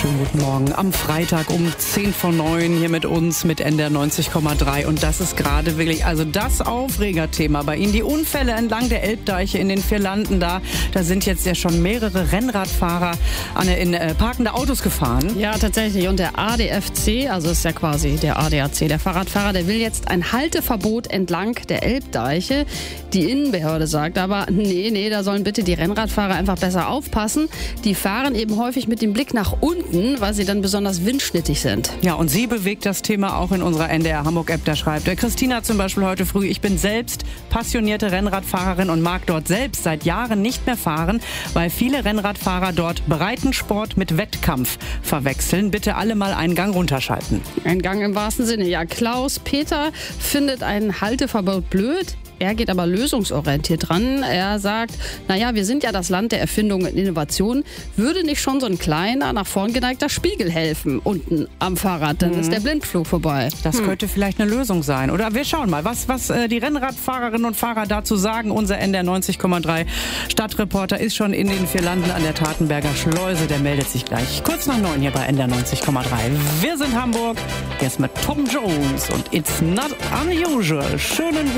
Schönen guten Morgen. Am Freitag um 10:09 hier mit uns mit NDR 90,3. Und das ist gerade wirklich, also das Aufregerthema bei Ihnen. Die Unfälle entlang der Elbdeiche in den 4 Landen da sind jetzt ja schon mehrere Rennradfahrer in parkende Autos gefahren. Ja, tatsächlich. Und der ADFC, also ist ja quasi der ADAC, der Fahrradfahrer, der will jetzt ein Halteverbot entlang der Elbdeiche. Die Innenbehörde sagt aber, nee, da sollen bitte die Rennradfahrer einfach besser aufpassen. Die fahren eben häufig mit dem Blick nach unten, weil sie dann besonders windschnittig sind. Ja, und sie bewegt das Thema auch in unserer NDR Hamburg-App. Da schreibt Christina zum Beispiel heute früh: Ich bin selbst passionierte Rennradfahrerin und mag dort selbst seit Jahren nicht mehr fahren, weil viele Rennradfahrer dort Breitensport mit Wettkampf verwechseln. Bitte alle mal einen Gang runterschalten. Ein Gang im wahrsten Sinne. Ja, Klaus-Peter findet ein Halteverbot blöd. Er geht aber lösungsorientiert dran. Er sagt, wir sind ja das Land der Erfindung und Innovation. Würde nicht schon so ein kleiner, nach vorn geneigter Spiegel helfen unten am Fahrrad? Dann ist der Blindflug vorbei. Das könnte vielleicht eine Lösung sein. Oder wir schauen mal, was die Rennradfahrerinnen und Fahrer dazu sagen. Unser NDR 90,3 Stadtreporter ist schon in den 4 Landen an der Tatenberger Schleuse. Der meldet sich gleich kurz nach 9 hier bei NDR 90,3. Wir sind Hamburg. Jetzt mit Tom Jones und It's Not Unusual. Schönen